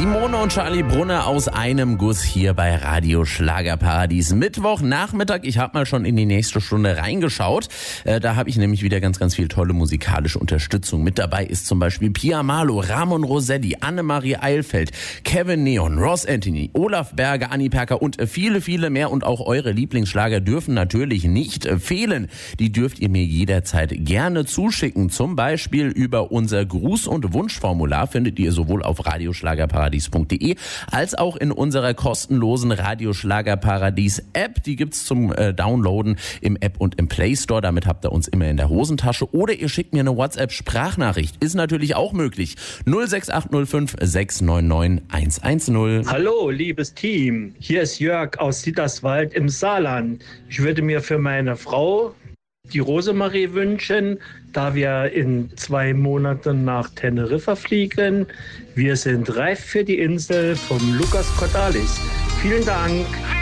Simone und Charlie Brunner aus einem Guss hier bei Radio Schlagerparadies. Mittwochnachmittag, ich habe mal schon in die nächste Stunde reingeschaut. Da habe ich nämlich wieder ganz, ganz viel tolle musikalische Unterstützung. Mit dabei ist zum Beispiel Pia Malo, Ramon Rossetti, Annemarie Eilfeld, Kevin Neon, Ross Anthony, Olaf Berger, Anni Perker und viele, viele mehr. Und auch eure Lieblingsschlager dürfen natürlich nicht fehlen. Die dürft ihr mir jederzeit gerne zuschicken. Zum Beispiel über unser Gruß- und Wunschformular findet ihr sowohl auf radioschlagerparadies.de als auch in unserer kostenlosen Radioschlagerparadies-App. Die gibt's zum Downloaden im App und im Play Store. Damit habt ihr uns immer in der Hosentasche. Oder ihr schickt mir eine WhatsApp-Sprachnachricht. Ist natürlich auch möglich. 06805 699 110. Hallo, liebes Team. Hier ist Jörg aus Sieterswald im Saarland. Ich würde mir für meine Frau die Rosemarie wünschen, da wir in 2 Monaten nach Teneriffa fliegen. Wir sind reif für die Insel vom Lukas Cordalis. Vielen Dank.